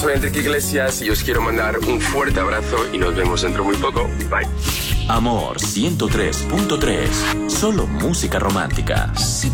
soy Enrique Iglesias y os quiero mandar un fuerte abrazo y nos vemos dentro muy poco. Bye. Amor 103.3. Solo música romántica.